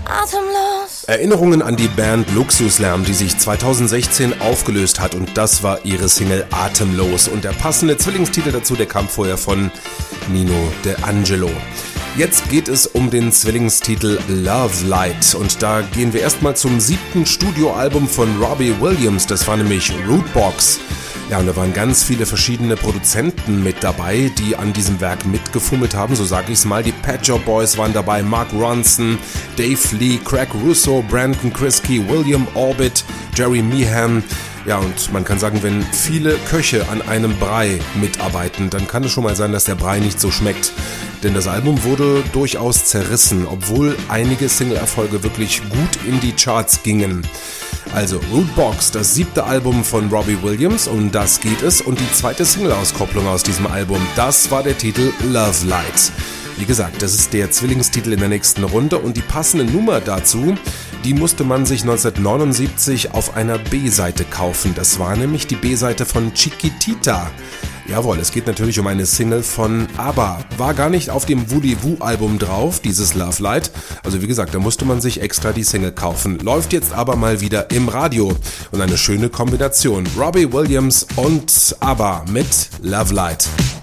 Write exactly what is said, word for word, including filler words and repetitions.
Atemlos. Erinnerungen an die Band Luxuslärm, die sich zweitausendsechzehn aufgelöst hat, und das war ihre Single Atemlos. Und der passende Zwillingstitel dazu, der kam vorher von Nino D'Angelo. Jetzt geht es um den Zwillingstitel Love Light, und da gehen wir erstmal zum siebten Studioalbum von Robbie Williams, das war nämlich Rootbox. Ja, und da waren ganz viele verschiedene Produzenten mit dabei, die an diesem Werk mitgefummelt haben, so sage ich es mal. Die Pet Shop Boys waren dabei, Mark Ronson, Dave Lee, Craig Russo, Brandon Kriskey, William Orbit, Jerry Meehan. Ja, und man kann sagen, wenn viele Köche an einem Brei mitarbeiten, dann kann es schon mal sein, dass der Brei nicht so schmeckt. Denn das Album wurde durchaus zerrissen, obwohl einige Single-Erfolge wirklich gut in die Charts gingen. Also Rootbox, das siebte Album von Robbie Williams, um das geht es. Und die zweite Single-Auskopplung aus diesem Album, das war der Titel Love Light. Wie gesagt, das ist der Zwillingstitel in der nächsten Runde, und die passende Nummer dazu, die musste man sich neunzehnhundertneunundsiebzig auf einer B-Seite kaufen. Das war nämlich die B-Seite von Chiquitita. Jawohl, es geht natürlich um eine Single von ABBA. War gar nicht auf dem Voulez-Vous-Album drauf, dieses Love Light. Also wie gesagt, da musste man sich extra die Single kaufen. Läuft jetzt aber mal wieder im Radio. Und eine schöne Kombination. Robbie Williams und ABBA mit Love Light.